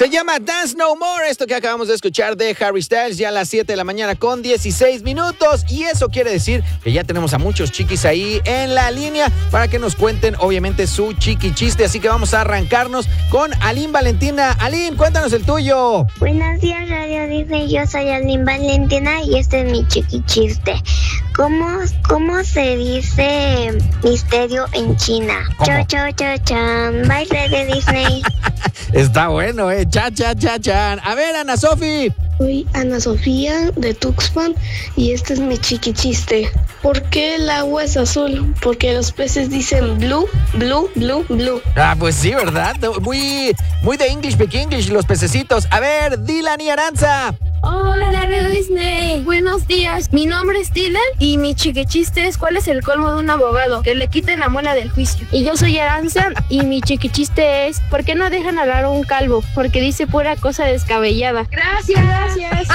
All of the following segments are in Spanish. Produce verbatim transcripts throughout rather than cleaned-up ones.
Se llama Dance No More, esto que acabamos de escuchar de Harry Styles, ya a las siete de la mañana con dieciséis minutos. Y eso quiere decir que ya tenemos a muchos chiquis ahí en la línea para que nos cuenten, obviamente, su chiqui chiste. Así que vamos a arrancarnos con Aline Valentina. Aline, cuéntanos el tuyo. Buenos días, Radio Disney. Yo soy Aline Valentina y este es mi chiqui chiste. ¿Cómo, cómo se dice misterio en China? Cho, cho, cho, chan. Bye, Radio Disney. Está bueno, eh. Cha, cha, cha, chan. A ver, Ana Sofi. Soy Ana Sofía de Tuxpan y este es mi chiqui chiste. ¿Por qué el agua es azul? Porque los peces dicen blue, blue, blue, blue. Ah, pues sí, ¿verdad? Muy, muy de English, Big English, los pececitos. A ver, Dylan y Aranza. Hola, Radio Disney. Buenos días. Mi nombre es Dylan y mi chiquichiste es ¿cuál es el colmo de un abogado? Que le quiten la muela del juicio. Y yo soy Aranza y mi chiquichiste es ¿por qué no dejan hablar a un calvo? Porque dice pura cosa descabellada. Gracias, gracias.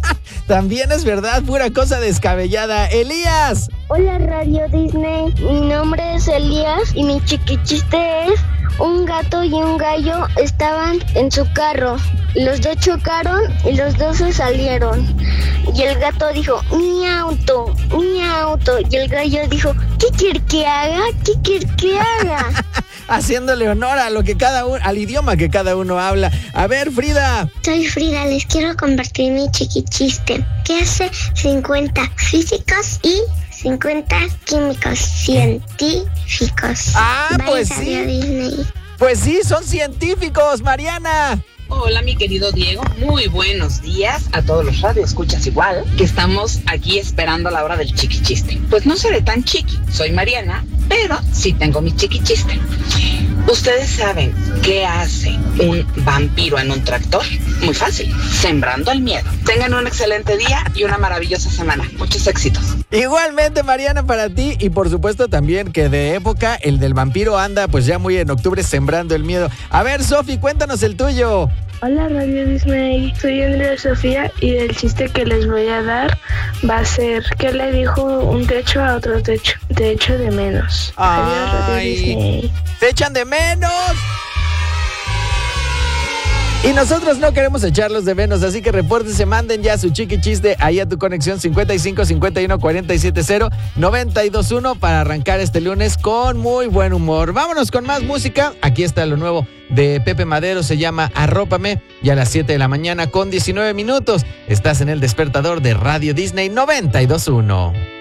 También es verdad, pura cosa descabellada. Elías. Hola, Radio Disney. Mi nombre es Elías y mi chiquichiste es un gato y un gallo estaban en su carro. Los dos chocaron y los dos se salieron. Y el gato dijo, mi auto, mi auto. Y el gallo dijo, ¿qué quiere que haga? ¿Qué quiere que haga? Haciéndole honor a lo que cada uno, al idioma que cada uno habla. A ver, Frida. Soy Frida, les quiero compartir mi chiquichiste. ¿Qué hace cincuenta físicos y cincuenta químicos científicos? Ah, Bye, pues Radio sí. Disney. Pues sí, son científicos, Mariana. Hola, mi querido Diego, muy buenos días a todos los radioescuchas igual, que estamos aquí esperando la hora del chiquichiste. Pues no seré tan chiqui, soy Mariana, pero sí tengo mi chiquichiste. ¿Ustedes saben qué hace un vampiro en un tractor? Muy fácil, sembrando el miedo. Tengan un excelente día y una maravillosa semana. Muchos éxitos. Igualmente, Mariana, para ti y por supuesto también que de época el del vampiro anda pues ya muy en octubre sembrando el miedo. A ver, Sofi, cuéntanos el tuyo. Hola, Radio Disney. Soy Andrea Sofía y el chiste que les voy a dar va a ser ¿qué le dijo un techo a otro techo? Te echo de menos. Adiós, Radio Disney. ¡Te echan de menos! Y nosotros no queremos echarlos de menos, así que repórtense, manden ya su chiqui chiste ahí a tu conexión cincuenta y cinco cincuenta y uno cuarenta y siete cero noventa y dos uno para arrancar este lunes con muy buen humor. Vámonos con más música. Aquí está lo nuevo de Pepe Madero, se llama Arrópame, y a las siete de la mañana con diecinueve minutos estás en el despertador de Radio Disney noventa y dos uno.